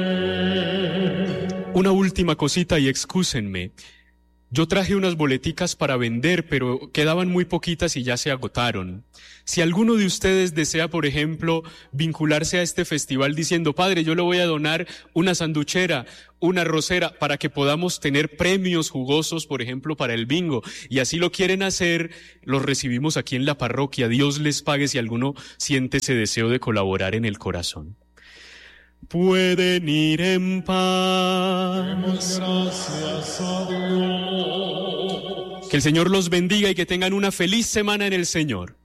Una última cosita y excúsenme. Yo traje unas boleticas para vender, pero quedaban muy poquitas y ya se agotaron. Si alguno de ustedes desea, por ejemplo, vincularse a este festival diciendo, padre, yo le voy a donar una sanduchera, una arrocera, para que podamos tener premios jugosos, por ejemplo, para el bingo, y así lo quieren hacer, los recibimos aquí en la parroquia. Dios les pague si alguno siente ese deseo de colaborar en el corazón. Pueden ir en paz. Demos gracias a Dios. Que el Señor los bendiga y que tengan una feliz semana en el Señor.